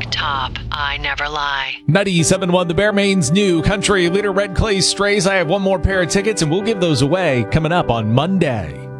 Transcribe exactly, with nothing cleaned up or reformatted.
Top, I Never Lie. ninety-seven point one The Bear Maine's new country leader Red Clay Strays. I have one more pair of tickets, and we'll give those away coming up on Monday.